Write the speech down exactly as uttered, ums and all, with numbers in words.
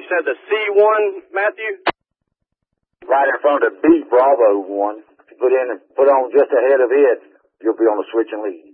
said the C one, Matthew? Right in front of the B Bravo one. If you put in, put on just ahead of it, you'll be on the switching lead.